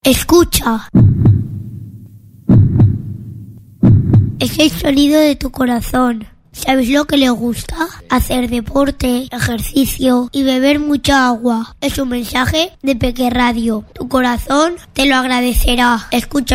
Escucha. Es el sonido de tu corazón. ¿Sabes lo que le gusta? Hacer deporte, ejercicio y beber mucha agua. Es un mensaje de Peque Radio. Tu corazón te lo agradecerá. Escucha